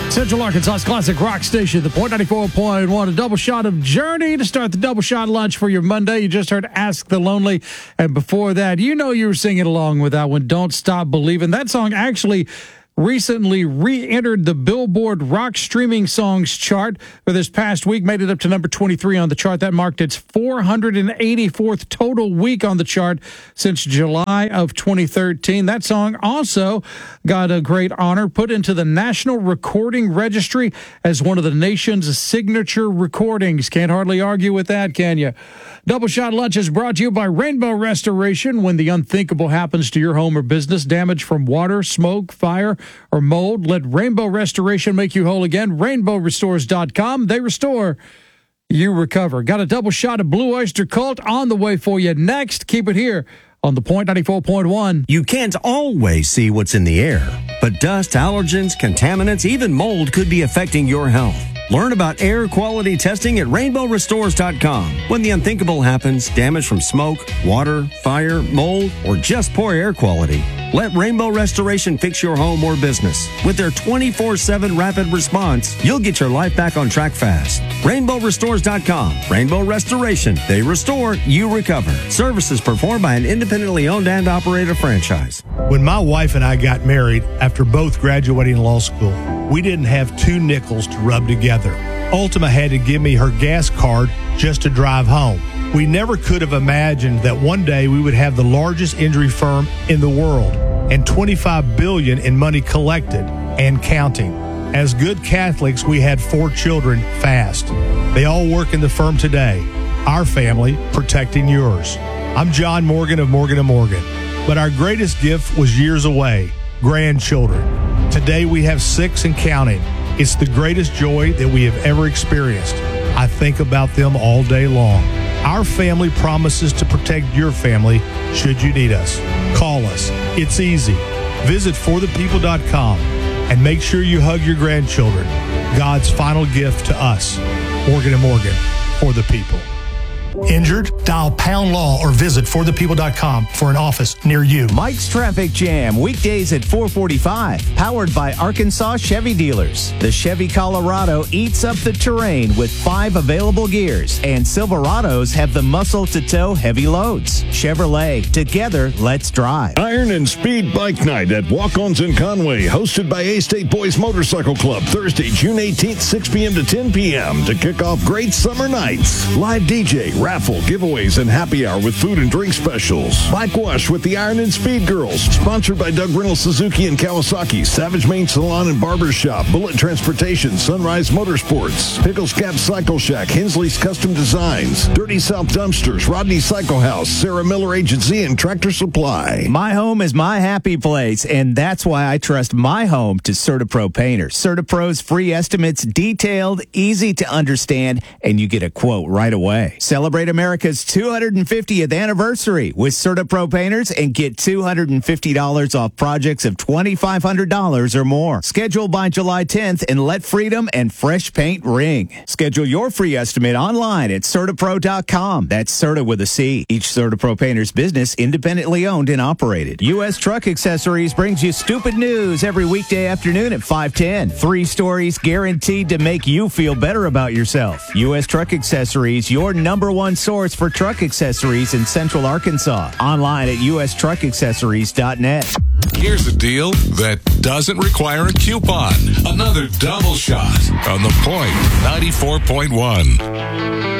Central Arkansas's classic rock station, The Point 94.1, a double shot of Journey to start the double shot lunch for your Monday. You just heard Ask the Lonely. And before that, you know you were singing along with that one, Don't Stop Believing. That song actually recently re-entered the Billboard Rock Streaming Songs chart for this past week, made it up to number 23 on the chart. That marked its 484th total week on the chart since July of 2013. That song also got a great honor, put into the National Recording Registry as one of the nation's signature recordings. Can't hardly argue with that, can you? Double Shot Lunch is brought to you by Rainbow Restoration. When the unthinkable happens to your home or business, damage from water, smoke, fire, or mold, let Rainbow Restoration make you whole again. RainbowRestores.com. They restore, you recover. Got a double shot of Blue Oyster Cult on the way for you next. Keep it here on The Point 94.1. You can't always see what's in the air, but dust, allergens, contaminants, even mold could be affecting your health. Learn about air quality testing at RainbowRestores.com. When the unthinkable happens, damage from smoke, water, fire, mold, or just poor air quality, let Rainbow Restoration fix your home or business. With their 24/7 rapid response, you'll get your life back on track fast. RainbowRestores.com. Rainbow Restoration. They restore, you recover. Services performed by an independently owned and operated franchise. When my wife and I got married after both graduating law school, we didn't have two nickels to rub together. Ultima had to give me her gas card just to drive home. We never could have imagined that one day we would have the largest injury firm in the world and $25 billion in money collected and counting. As good Catholics, we had 4 children fast. They all work in the firm today. Our family protecting yours. I'm John Morgan of Morgan & Morgan. But our greatest gift was years away, grandchildren. Today we have 6 and counting. It's the greatest joy that we have ever experienced. I think about them all day long. Our family promises to protect your family should you need us. Call us. It's easy. Visit forthepeople.com and make sure you hug your grandchildren. God's final gift to us. Morgan & Morgan, for the people. Injured? Dial Pound Law or visit forthepeople.com for an office near you. Mike's Traffic Jam, weekdays at 4:45, powered by Arkansas Chevy Dealers. The Chevy Colorado eats up the terrain with 5 available gears, and Silverados have the muscle to tow heavy loads. Chevrolet, together, let's drive. Iron and Speed Bike Night at Walk-Ons in Conway, hosted by A-State Boys Motorcycle Club, Thursday, June 18th, 6 p.m. to 10 p.m. to kick off great summer nights. Live DJ, raffle, giveaways, and happy hour with food and drink specials. Bike wash with the Iron and Speed Girls. Sponsored by Doug Reynolds Suzuki and Kawasaki, Savage Main Salon and Barber Shop, Bullet Transportation, Sunrise Motorsports, Pickles Cap Cycle Shack, Hensley's Custom Designs, Dirty South Dumpsters, Rodney Cycle House, Sarah Miller Agency, and Tractor Supply. My home is my happy place, and that's why I trust my home to CertaPro Painters. CertaPro's free estimates, detailed, easy to understand, and you get a quote right away. Celebrate America's 250th anniversary with CertaPro Painters and get $250 off projects of $2,500 or more. Schedule by July 10th and let freedom and fresh paint ring. Schedule your free estimate online at CertaPro.com. That's Certa with a C. Each CertaPro Painters business independently owned and operated. U.S. Truck Accessories brings you stupid news every weekday afternoon at 5:10. 3 stories guaranteed to make you feel better about yourself. U.S. Truck Accessories, your #1 source for truck accessories in Central Arkansas. Online at ustruckaccessories.net. Here's a deal that doesn't require a coupon. Another double shot on The Point 94.1.